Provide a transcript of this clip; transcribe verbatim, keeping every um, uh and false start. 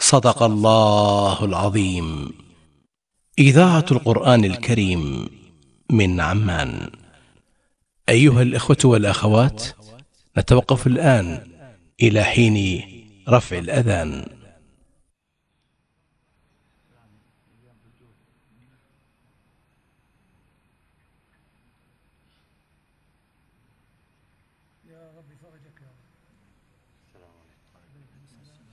صدق الله العظيم. إذاعة القرآن الكريم من عمان. أيها الإخوة والأخوات، نتوقف الآن إلى حين رفع الأذان. يا رب فرجك يا رب. السلام عليكم.